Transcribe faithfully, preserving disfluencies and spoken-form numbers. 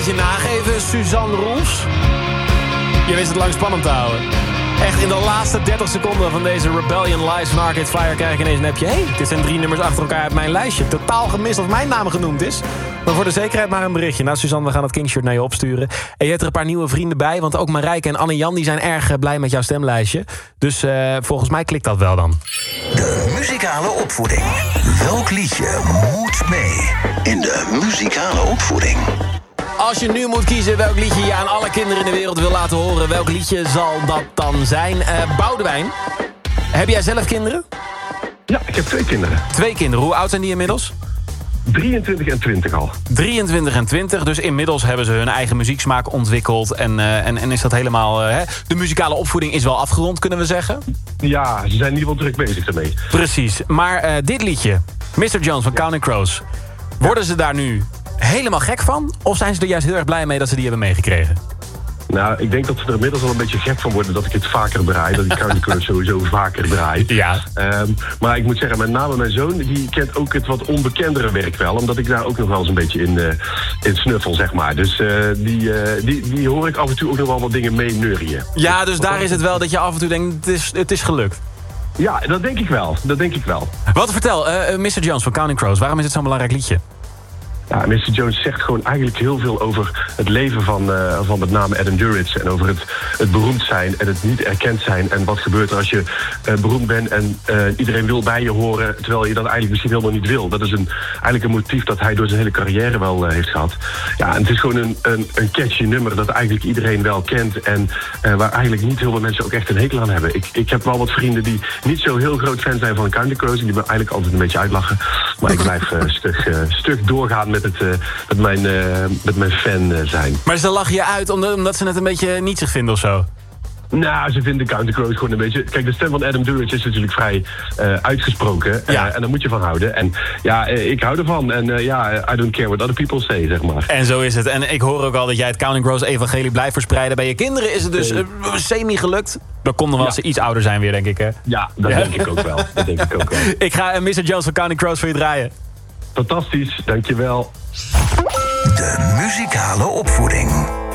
beetje nageven, Suzanne Roels. Je wist het lang spannend te houden. Echt in de laatste dertig seconden van deze Rebellion Live van Arcade Fire krijg ik ineens een appje. Hé, hey, dit zijn drie nummers achter elkaar uit mijn lijstje. Totaal gemist als mijn naam genoemd is. Maar voor de zekerheid maar een berichtje. Nou, Suzanne, we gaan het Kingshirt naar je opsturen. En je hebt er een paar nieuwe vrienden bij. Want ook Marijke en Anne-Jan die zijn erg blij met jouw stemlijstje. Dus uh, volgens mij klikt dat wel dan. De muzikale opvoeding. Welk liedje moet mee in de muzikale opvoeding? Als je nu moet kiezen welk liedje je aan alle kinderen in de wereld wil laten horen... welk liedje zal dat dan zijn? Uh, Boudewijn, heb jij zelf kinderen? Ja, ik heb twee kinderen. Twee kinderen, hoe oud zijn die inmiddels? drieëntwintig en twintig al. drieëntwintig en twintig, dus inmiddels hebben ze hun eigen muzieksmaak ontwikkeld... en, uh, en, en is dat helemaal... Uh, hè? De muzikale opvoeding is wel afgerond, kunnen we zeggen? Ja, ze zijn in ieder geval druk bezig daarmee. Precies, maar uh, dit liedje, mister Jones van Counting Crows... worden ze daar nu helemaal gek van? Of zijn ze er juist heel erg blij mee dat ze die hebben meegekregen? Nou, ik denk dat ze er inmiddels al een beetje gek van worden dat ik het vaker draai. Dat ik Counting Crows sowieso vaker draai. Ja. Um, maar ik moet zeggen, met name mijn zoon, die kent ook het wat onbekendere werk wel. Omdat ik daar ook nog wel eens een beetje in, uh, in snuffel, zeg maar. Dus uh, die, uh, die, die hoor ik af en toe ook nog wel wat dingen mee neurien. Ja, dus daar is het wel dat je af en toe denkt, het is, het is gelukt. Ja, dat denk ik wel. Dat denk ik wel. Wat vertel, uh, mister Jones van Counting Crows, waarom is het zo'n belangrijk liedje? Ja, mister Jones zegt gewoon eigenlijk heel veel over het leven van, uh, van met name Adam Duritz. En over het, het beroemd zijn en het niet erkend zijn. En wat gebeurt er als je uh, beroemd bent en uh, iedereen wil bij je horen... terwijl je dat eigenlijk misschien helemaal niet wil. Dat is een, eigenlijk een motief dat hij door zijn hele carrière wel uh, heeft gehad. Ja, en het is gewoon een, een, een catchy nummer dat eigenlijk iedereen wel kent... en uh, waar eigenlijk niet heel veel mensen ook echt een hekel aan hebben. Ik, ik heb wel wat vrienden die niet zo heel groot fan zijn van Counting Crows... en die me eigenlijk altijd een beetje uitlachen. Maar ik blijf uh, stug, uh, stug doorgaan... met Het, uh, met, mijn, uh, met mijn fan uh, zijn. Maar ze lachen je uit omdat, omdat ze het een beetje nietsig vinden of zo? Nou, ze vinden Counting Crows gewoon een beetje... Kijk, de stem van Adam Duritz is natuurlijk vrij uh, uitgesproken. Ja. Uh, en daar moet je van houden. En ja, uh, ik hou ervan. En uh, ja, I don't care what other people say, zeg maar. En zo is het. En ik hoor ook al dat jij het Counting Crows evangelie blijft verspreiden. Bij je kinderen is het dus uh, semi-gelukt. Dat komt nog wel als ze iets ouder zijn weer, denk ik, hè? Ja, dat ja. denk ik ook wel. Dat denk ik ook wel. Ik ga uh, mister Jones van Counting Crows voor je draaien. Fantastisch, dankjewel. De muzikale opvoeding.